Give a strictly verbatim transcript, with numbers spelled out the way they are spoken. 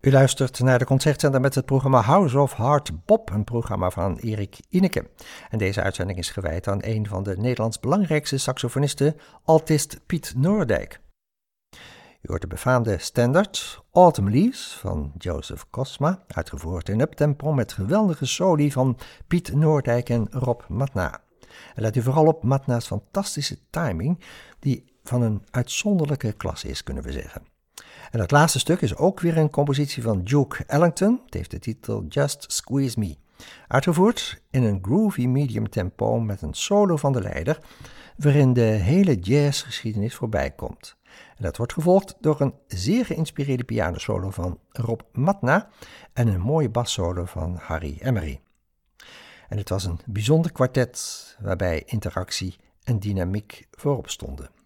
U luistert naar de Concertzender met het programma House of Hard Bop, een programma van Erik Ineke. En deze uitzending is gewijd aan een van de Nederlands belangrijkste saxofonisten, altist Piet Noordijk. U hoort de befaamde standaard Autumn Leaves van Joseph Kosma, uitgevoerd in uptempo met geweldige soli van Piet Noordijk en Rob Matna. En let u vooral op Matna's fantastische timing, die van een uitzonderlijke klasse is, kunnen we zeggen. En het laatste stuk is ook weer een compositie van Duke Ellington. Het heeft de titel Just Squeeze Me. Uitgevoerd in een groovy medium tempo met een solo van de leider, waarin de hele jazzgeschiedenis voorbij komt. En dat wordt gevolgd door een zeer geïnspireerde pianosolo van Rob Matna en een mooie bassolo van Harry Emery. En het was een bijzonder kwartet waarbij interactie en dynamiek voorop stonden.